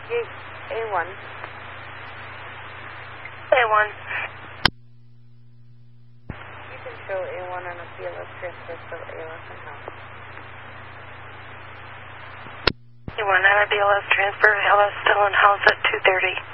A1. A1. You can show A1 on a BLS transfer, so ALS and house. A1 on a BLS transfer, LS still in house at 2:30.